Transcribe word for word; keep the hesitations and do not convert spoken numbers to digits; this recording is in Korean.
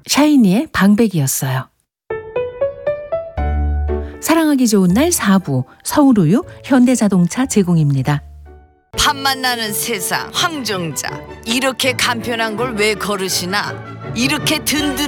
샤이니의 방백이었어요. 사랑하기 좋은 날 사 부 서울우유 현대자동차 제공입니다. 밥맛 나는 세상 황정자 이렇게 간편한 걸 왜 걸으시나 이렇게 든든